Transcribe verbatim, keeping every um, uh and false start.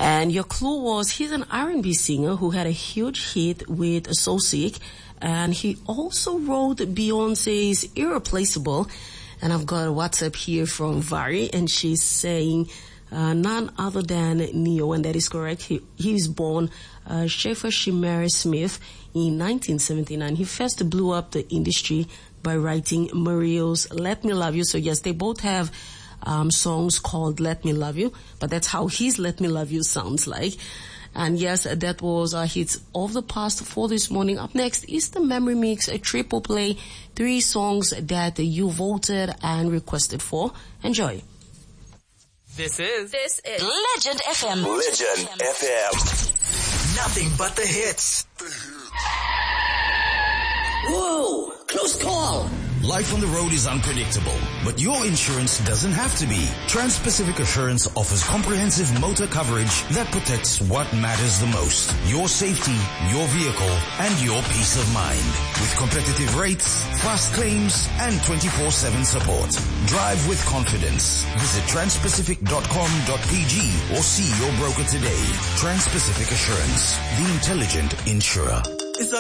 And your clue was he's an R and B singer who had a huge hit with So Sick. And he also wrote Beyonce's Irreplaceable. And I've got a WhatsApp here from Vari, and she's saying uh, none other than Neo, and that is correct. He, he was born uh, Schaefer Shimere Smith in nineteen seventy-nine. He first blew up the industry by writing Mario's Let Me Love You. So yes, they both have um, songs called Let Me Love You, but that's how his Let Me Love You sounds like. And yes, that was our hits of the past for this morning. Up next is the Memory Mix, a triple play, three songs that you voted and requested for. Enjoy. This is This is Legend F M. Legend F M. Nothing but the hits. Whoa! Close call! Life on the road is unpredictable, but your insurance doesn't have to be. Trans-Pacific Assurance offers comprehensive motor coverage that protects what matters the most. Your safety, your vehicle, and your peace of mind. With competitive rates, fast claims, and twenty-four seven support. Drive with confidence. Visit transpacific dot com dot p g or see your broker today. Trans-Pacific Assurance, the intelligent insurer.